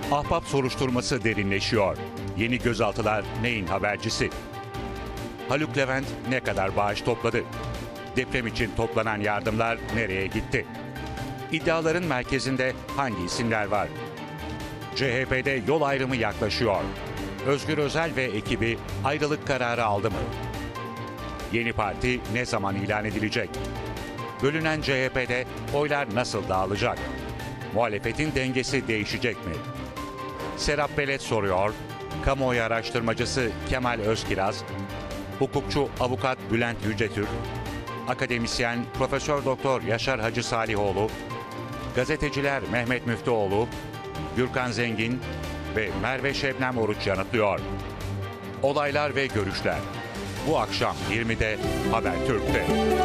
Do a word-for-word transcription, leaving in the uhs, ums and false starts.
Ahbap soruşturması derinleşiyor. Yeni gözaltılar neyin habercisi? Haluk Levent ne kadar bağış topladı? Deprem için toplanan yardımlar nereye gitti? İddiaların merkezinde hangi isimler var? C H P'de yol ayrımı yaklaşıyor. Özgür Özel ve ekibi ayrılık kararı aldı mı? Yeni parti ne zaman ilan edilecek? Bölünen C H P'de oylar nasıl dağılacak? Muhalefetin dengesi değişecek mi? Serap Belet soruyor, kamuoyu araştırmacısı Kemal Özkiraz, hukukçu avukat Bülent Yücetürk, akademisyen Profesör Doktor Yaşar Hacı Salihoğlu, gazeteciler Mehmet Müftüoğlu, Gürkan Zengin ve Merve Şebnem Oruç yanıtlıyor. Olaylar ve görüşler bu akşam yirmide Habertürk'te.